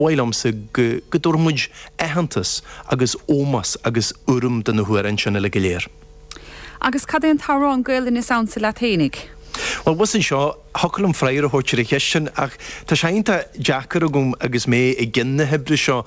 bhailamsa go dúrmuid éhantas agus ómas agus urum den na huaireann sin le go léir. Agus cad é an tárán Gaeilge is ansa le ténig? Well, wasan seo, hacalam freiar a thuirtear a cheistin ach tá séanta deacar agum agus mé I gcinne hebre seo